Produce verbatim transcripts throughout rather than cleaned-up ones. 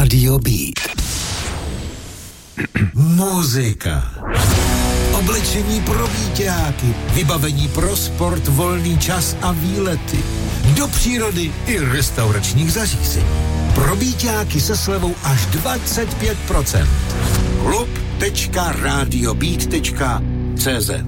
Rádio Beat. Muzika. Oblečení pro víťáky, vybavení pro sport, volný čas a výlety. Do přírody i restauračních zařízení. Pro víťáky se slevou až dvacet pět procent. klub tečka radiobeat tečka cé zet.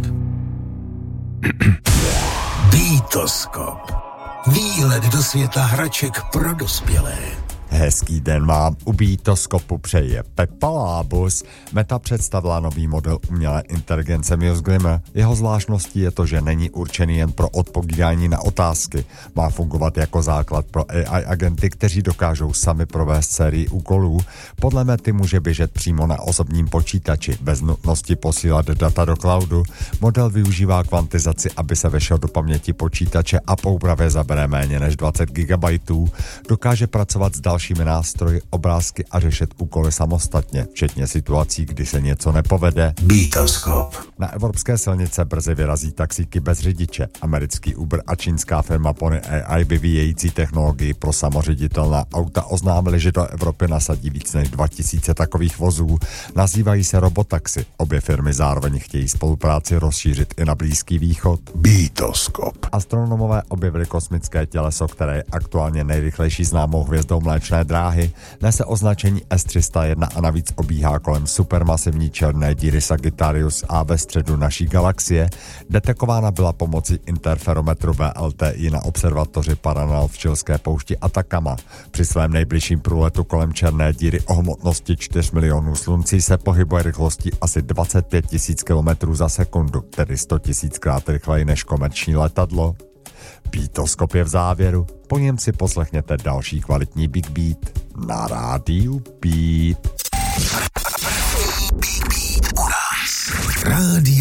Beatoskop. Výlet do světa hraček pro dospělé. Hezký den vám, u Beatoskopu přeje Pepa Lábus. Meta představila nový model umělé inteligence Muse Glimmer. Jeho zvláštností je to, že není určený jen pro odpovídání na otázky. Má fungovat jako základ pro á í agenty, kteří dokážou sami provést sérii úkolů. Podle Mety může běžet přímo na osobním počítači, bez nutnosti posílat data do cloudu. Model využívá kvantizaci, aby se vešel do paměti počítače a po úpravě zabere méně než dvacet gigabajtů. Dokáže pracovat s dalšími nástroji, obrázky a řešit úkoly samostatně, včetně situací, kdy se něco nepovede. Beatoskop. Na evropské silnice brzy vyrazí taxíky bez řidiče. Americký Uber a čínská firma Pony á í vyvíjející technologii pro samoředitelná auta oznámili, že do Evropy nasadí víc než dva tisíce takových vozů. Nazývají se robotaxi. Obě firmy zároveň chtějí spolupráci rozšířit i na Blízký východ. Beatoskop. Astronomové objevili kosmické těleso, které je aktuálně nejrychlejší známou hvězdou Mléčné dráhy, nese označení S tři sta jedna a navíc obíhá kolem supermasivní černé díry Sagittarius A ve středu naší galaxie. Detekována byla pomocí interferometru V L T I na observatoři Paranal v chilské poušti Atacama. Při svém nejbližším průletu kolem černé díry o hmotnosti čtyři milionů sluncí se pohybuje rychlostí asi dvacet pět tisíc kilometrů za sekundu, tedy sto tisíckrát rychleji než komerční letadlo. Beatoskop je v závěru, po něm si poslechněte další kvalitní Big Beat na rádiu Beat. Big Beat u nás. Rádio